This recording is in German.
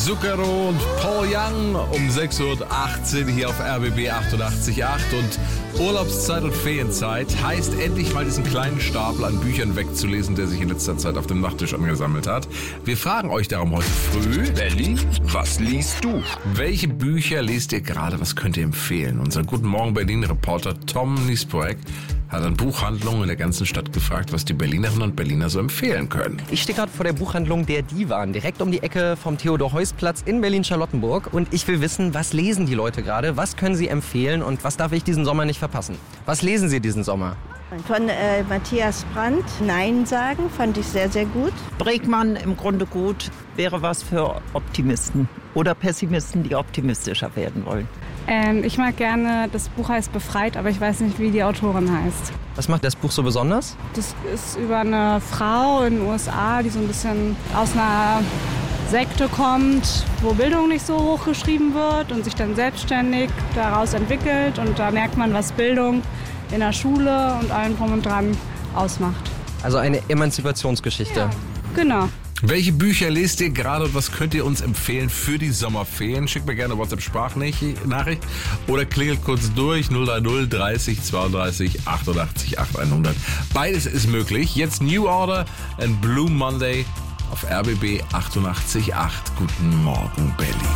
Zucchero und Paul Young um 6.18 Uhr hier auf RBB 88.8 und Urlaubszeit und Ferienzeit heißt endlich mal diesen kleinen Stapel an Büchern wegzulesen, der sich in letzter Zeit auf dem Nachttisch angesammelt hat. Wir fragen euch darum heute früh, Berlin, was liest du? welche Bücher lest ihr gerade, was könnt ihr empfehlen? Unser Guten Morgen Berlin-Reporter Tom Niespoek hat an Buchhandlungen in der ganzen Stadt gefragt, was die Berlinerinnen und Berliner so empfehlen können. Ich stehe gerade vor der Buchhandlung Der Divan, direkt um die Ecke vom Theodor-Heuss-Platz in Berlin-Charlottenburg. Und ich will wissen, was lesen die Leute gerade, was können sie empfehlen und was darf ich diesen Sommer nicht verpassen? Was lesen Sie diesen Sommer? Von Matthias Brandt, Nein sagen, fand ich sehr, sehr gut. Bregmann im Grunde gut, wäre was für Optimisten oder Pessimisten, die optimistischer werden wollen. Ich mag gerne, das Buch heißt Befreit, aber ich weiß nicht, wie die Autorin heißt. Was macht das Buch so besonders? Das ist über eine Frau in den USA, die so ein bisschen aus einer Sekte kommt, wo Bildung nicht so hoch geschrieben wird und sich dann selbstständig daraus entwickelt. Und da merkt man, was Bildung in der Schule und allem drum und dran ausmacht. Also eine Emanzipationsgeschichte. Ja, genau. Welche Bücher lest ihr gerade und was könnt ihr uns empfehlen für die Sommerferien? Schickt mir gerne WhatsApp-Sprachnachricht oder klingelt kurz durch 030 30 32 88 8100. Beides ist möglich. Jetzt New Order and Blue Monday auf RBB 88.8. Guten Morgen, Berlin.